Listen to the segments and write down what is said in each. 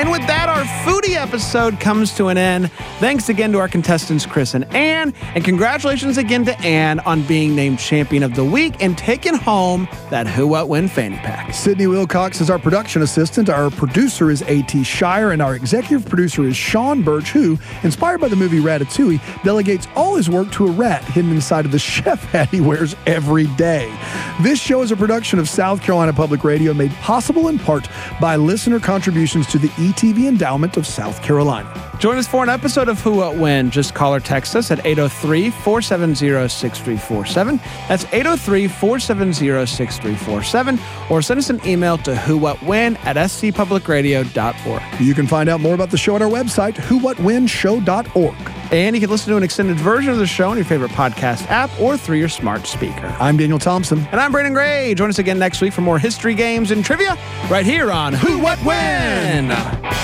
And with that, our foodie episode comes to an end. Thanks again to our contestants, Chris and Ann. And congratulations again to Ann on being named Champion of the Week and taking home that Who What When fanny pack. Sydney Wilcox is our production assistant. Our producer is A.T. Shire. And our executive producer is Sean Birch, who, inspired by the movie Ratatouille, delegates all his work to a rat hidden inside of the chef hat he wears every day. This show is a production of South Carolina Public Radio, made possible in part by listener contributions to the ETV Endowment of South Carolina. Join us for an episode of Who What When. Just call or text us at 803-470-6347. That's 803-470-6347. Or send us an email to whowhatwhen@scpublicradio.org. You can find out more about the show at our website, whowhatwhenshow.org. And you can listen to an extended version of the show on your favorite podcast app or through your smart speaker. I'm Daniel Thompson. And I'm Brandon Gray. Join us again next week for more history, games, and trivia right here on Who What When.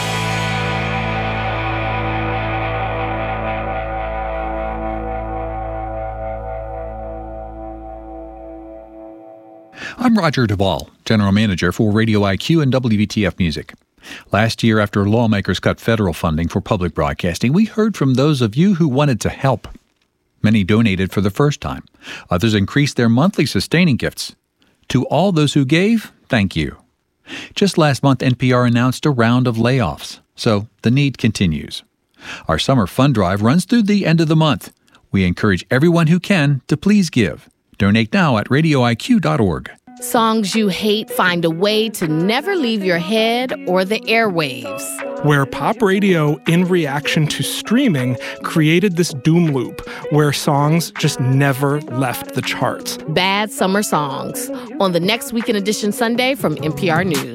I'm Roger Duvall, General Manager for Radio IQ and WVTF Music. Last year, after lawmakers cut federal funding for public broadcasting, we heard from those of you who wanted to help. Many donated for the first time. Others increased their monthly sustaining gifts. To all those who gave, thank you. Just last month, NPR announced a round of layoffs, so the need continues. Our summer fund drive runs through the end of the month. We encourage everyone who can to please give. Donate now at radioiq.org. Songs you hate find a way to never leave your head or the airwaves. Where pop radio, in reaction to streaming, created this doom loop where songs just never left the charts. Bad Summer Songs on the Next Weekend Edition Sunday from NPR News.